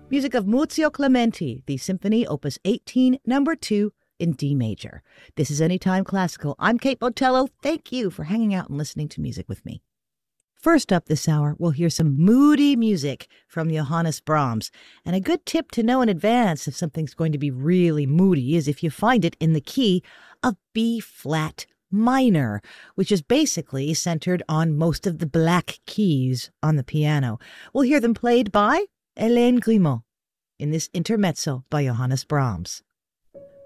Music of Muzio Clementi, the Symphony Opus 18, number 2 in D major. This is Anytime Classical. I'm Kate Botello. Thank you for hanging out and listening to music with me. First up this hour, we'll hear some moody music from Johannes Brahms. And a good tip to know in advance if something's going to be really moody is if you find it in the key of B-flat minor, which is basically centered on most of the black keys on the piano. We'll hear them played by Hélène Grimaud in this intermezzo by Johannes Brahms.